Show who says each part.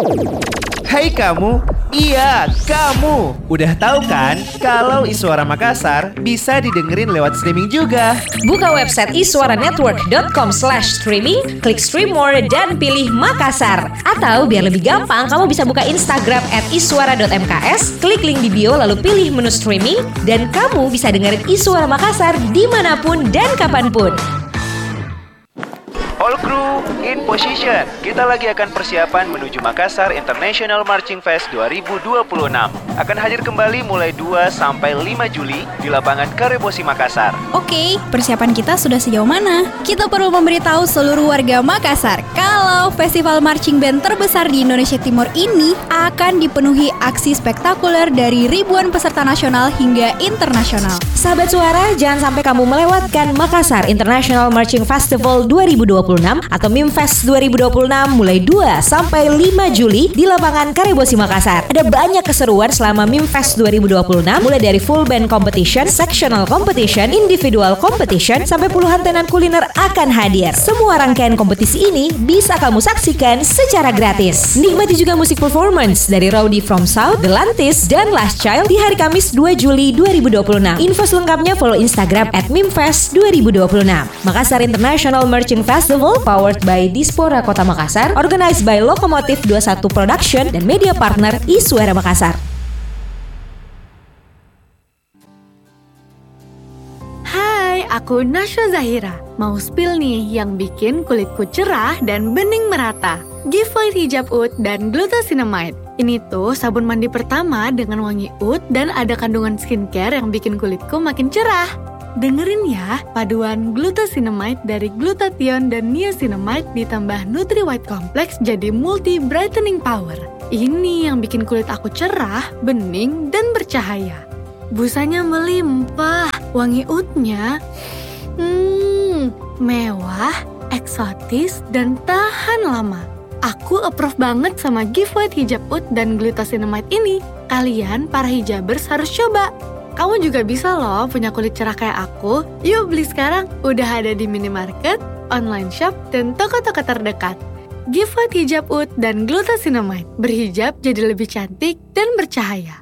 Speaker 1: Hai kamu, iya kamu. Udah tahu kan kalau Iswara Makassar bisa didengerin lewat streaming juga.
Speaker 2: Buka website iswaranetwork.com/streaming, klik stream more dan pilih Makassar. Atau biar lebih gampang, kamu bisa buka Instagram @iswara.mks, klik link di bio lalu pilih menu streaming, dan kamu bisa dengerin Iswara Makassar dimanapun dan kapanpun.
Speaker 1: All crew in position. Kita lagi akan persiapan menuju Makassar International Marching Fest 2026. Akan hadir kembali mulai 2 sampai 5 Juli di lapangan Karebosi Makassar.
Speaker 3: Oke, persiapan kita sudah sejauh mana? Kita perlu memberitahu seluruh warga Makassar kalau festival marching band terbesar di Indonesia Timur ini akan dipenuhi aksi spektakuler dari ribuan peserta nasional hingga internasional.
Speaker 2: Sahabat Suara, jangan sampai kamu melewatkan Makassar International Marching Festival 2026 atau MIMFest 2026 mulai 2 sampai 5 Juli di lapangan Karebosi Makassar. Ada banyak keseruan selama MIMFest 2026, mulai dari full band competition, sectional competition, individual competition, sampai puluhan tenan kuliner akan hadir. Semua rangkaian kompetisi ini bisa kamu saksikan secara gratis. Nikmati juga musik performance dari Rowdy from South, Galantis, dan Last Child di hari Kamis 2 Juli 2026. Info selengkapnya follow Instagram @mimfest 2026. Makassar International Marching Festival powered by Dispora Kota Makassar, organized by Lokomotif 21 Production dan media partner Iswara Makassar.
Speaker 4: Hai, aku Nasya Zahira. Mau spill nih yang bikin kulitku cerah dan bening merata. Giveaway hijab oud dan glucosinamide. Ini tuh sabun mandi pertama dengan wangi oud dan ada kandungan skincare yang bikin kulitku makin cerah. Dengerin ya, paduan glucosinamide dari glutathione dan niacinamide ditambah Nutri White Complex jadi multi brightening power. Ini yang bikin kulit aku cerah, bening, dan bercahaya. Busanya melimpah, wangi oudnya mewah, eksotis, dan tahan lama. Aku approve banget sama giveaway hijab oud dan glucosinamide ini. Kalian para hijabers harus coba. Kamu juga bisa loh punya kulit cerah kayak aku. Yuk beli sekarang, udah ada di minimarket, online shop, dan toko-toko terdekat. Giveaway hijab oud dan glucosinamide. Berhijab jadi lebih cantik dan bercahaya.